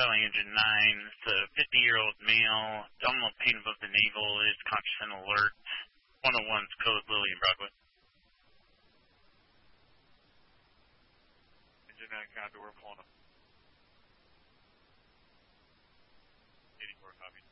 Filing Engine 9. It's a 50-year-old male. Abdominal pain above the navel is conscious and alert. 101's code Lillian Broadway. Engine 9 copy, we're pulling up. 84 copy.